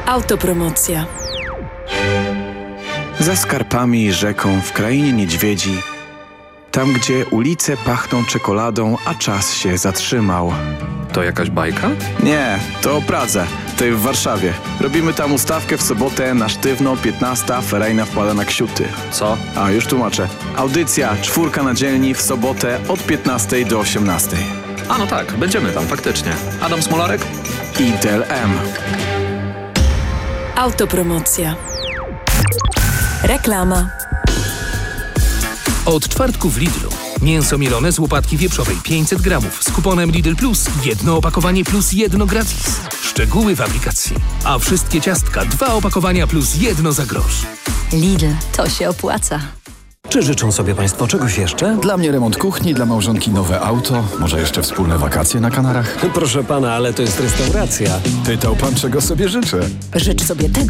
Autopromocja. Za skarpami i rzeką w krainie niedźwiedzi, tam gdzie ulice pachną czekoladą, a czas się zatrzymał. To jakaś bajka? Nie, to o Pradze, tej w Warszawie. Robimy tam ustawkę w sobotę na sztywno, 15, ferajna wpada na Ksiuty. Co? A, już tłumaczę. Audycja 4 na dzielni w sobotę od 15 do 18. A no tak, będziemy tam, faktycznie. Adam Smolarek? I Del M. Autopromocja. Reklama. Od czwartku w Lidlu. Mięso mielone z łopatki wieprzowej 500 gramów z kuponem Lidl Plus. Jedno opakowanie plus jedno gratis. Szczegóły w aplikacji. A wszystkie ciastka 2 opakowania plus jedno za grosz. Lidl, to się opłaca. Czy życzą sobie Państwo czegoś jeszcze? Dla mnie remont kuchni, dla małżonki nowe auto, może jeszcze wspólne wakacje na Kanarach. Proszę pana, ale to jest restauracja. Pytał pan, czego sobie życzę. Życz sobie tego,